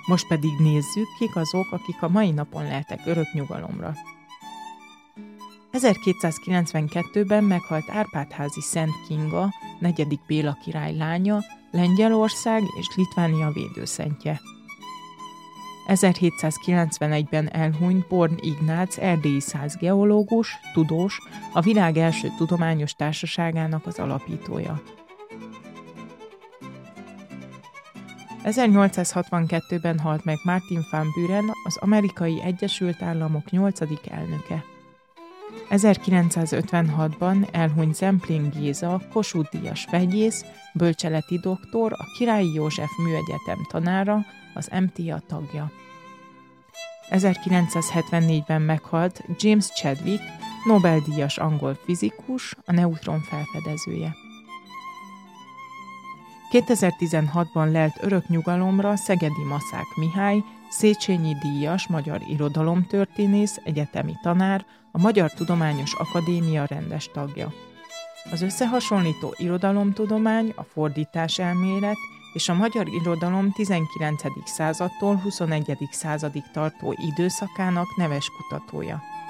Most pedig nézzük, kik azok, akik a mai napon leltek örök nyugalomra. 1292-ben meghalt Árpád-házi Szent Kinga, 4. Béla király lánya, Lengyelország és Litvánia védőszentje. 1791-ben elhunyt Born Ignác erdélyi szászgeológus, tudós, a világ első tudományos társaságának az alapítója. 1862-ben halt meg Martin van Buren, az Amerikai Egyesült Államok 8. elnöke. 1956-ban elhunyt Zemplén Géza, Kossuth-díjas vegyész, bölcseleti doktor, a Királyi József Műegyetem tanára, az MTA tagja. 1974-ben meghalt James Chadwick, Nobel-díjas angol fizikus, a neutron felfedezője. 2016-ban lelt örök nyugalomra Szegedi Maszák Mihály, Széchenyi díjas magyar irodalomtörténész, egyetemi tanár, a Magyar Tudományos Akadémia rendes tagja. Az összehasonlító irodalomtudomány, a fordításelmélet és a magyar irodalom 19. századtól 21. századig tartó időszakának neves kutatója.